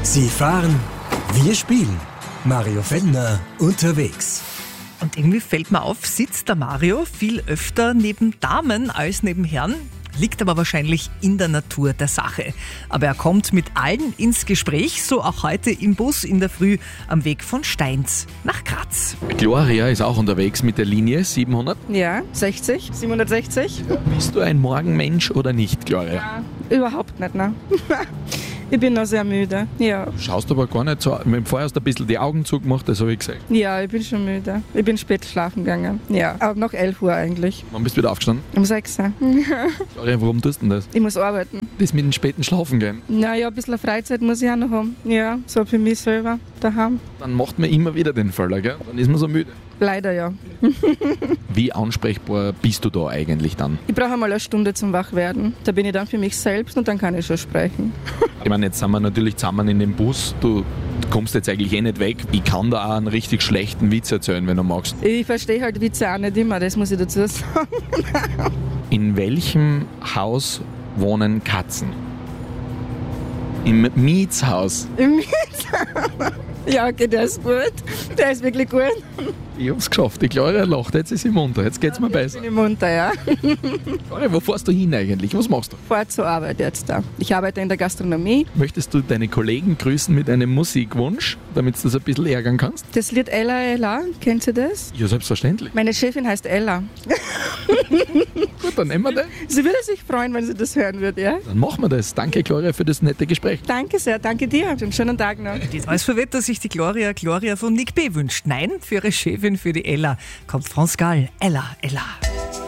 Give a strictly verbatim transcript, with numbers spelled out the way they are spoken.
Sie fahren, wir spielen. Mario Fendner unterwegs. Und irgendwie fällt mir auf, sitzt der Mario viel öfter neben Damen als neben Herren. Liegt aber wahrscheinlich in der Natur der Sache. Aber er kommt mit allen ins Gespräch, so auch heute im Bus in der Früh am Weg von Steins nach Graz. Gloria ist auch unterwegs mit der Linie siebenhundert. Ja, sechzig, siebenhundertsechzig. Bist du ein Morgenmensch oder nicht, Gloria? Ja, überhaupt nicht, ne? Ich bin noch sehr müde, ja. Schaust aber gar nicht so. Vorher hast du ein bisschen die Augen zugemacht, das habe ich gesagt. Ja, ich bin schon müde. Ich bin spät schlafen gegangen. Ja, aber noch elf Uhr eigentlich. Wann bist du wieder aufgestanden? Um sechs Uhr. Gloria, warum tust du denn das? Ich muss arbeiten. Das mit dem späten Schlafen gehen. Naja, ein bisschen Freizeit muss ich auch noch haben. Ja, so für mich selber daheim. Dann macht man immer wieder den Fehler, gell? Dann ist man so müde. Leider ja. Wie ansprechbar bist du da eigentlich dann? Ich brauche mal eine Stunde zum Wachwerden. Da bin ich dann für mich selbst und dann kann ich schon sprechen. Ich meine, jetzt sind wir natürlich zusammen in dem Bus. Du kommst jetzt eigentlich eh nicht weg. Ich kann da auch einen richtig schlechten Witz erzählen, wenn du magst. Ich verstehe halt Witze auch nicht immer, das muss ich dazu sagen. In welchem Haus wohnen Katzen? Im Mietshaus. Im Mietshaus? Ja, okay, der ist gut. Der ist wirklich gut. Ich hab's geschafft. Die Gloria lacht, jetzt ist sie munter. Jetzt geht's mir besser. Jetzt bin ich munter, ja. Gloria, wo fährst du hin eigentlich? Was machst du? Fahr zur Arbeit jetzt da. Ich arbeite in der Gastronomie. Möchtest du deine Kollegen grüßen mit einem Musikwunsch, damit du das ein bisschen ärgern kannst? Das Lied Ella, Ella, kennst du das? Ja, selbstverständlich. Meine Chefin heißt Ella. Gut, dann nehmen wir das. Sie würde sich freuen, wenn sie das hören würde, ja? Dann machen wir das. Danke, Gloria, für das nette Gespräch. Danke sehr, danke dir. Einen schönen Tag noch. Diesmal ist verwirrt, dass sich die Gloria Gloria von Nick B. wünscht. Nein, für ihre Chefin, für die Ella, kommt Franz Gall. Ella, Ella.